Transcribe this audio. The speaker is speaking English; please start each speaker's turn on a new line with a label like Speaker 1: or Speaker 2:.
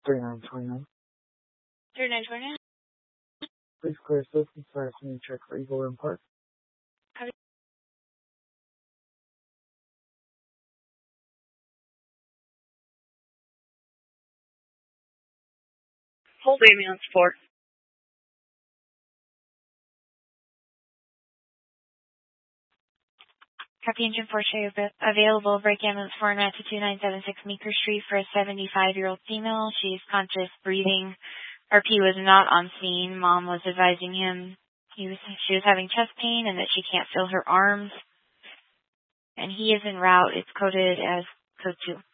Speaker 1: 3929.
Speaker 2: 3929.
Speaker 1: Please clear assistance for asking you to check for Eagle Room Park.
Speaker 2: Hold ambulance 4. Copy engine 4 show available. Break ambulance 4 to 2976 Meeker Street for a 75-year-old female. She is conscious, breathing. RP was not on scene. Mom was advising him she was having chest pain and that she can't feel her arms. And he is en route. It's coded as code 2.